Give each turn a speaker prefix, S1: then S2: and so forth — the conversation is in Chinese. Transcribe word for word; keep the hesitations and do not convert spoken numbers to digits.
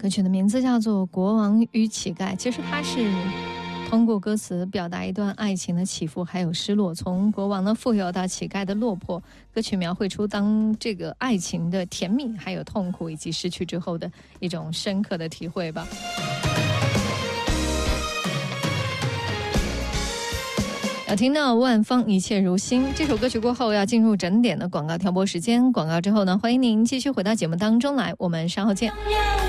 S1: 歌曲的名字叫做《国王与乞丐》，其实它是通过歌词表达一段爱情的起伏还有失落，从国王的富有到乞丐的落魄，歌曲描绘出当这个爱情的甜蜜还有痛苦以及失去之后的一种深刻的体会吧。要听到万芳一切如新这首歌曲过后，要进入整点的广告调播时间。广告之后呢，欢迎您继续回到节目当中来，我们稍后见。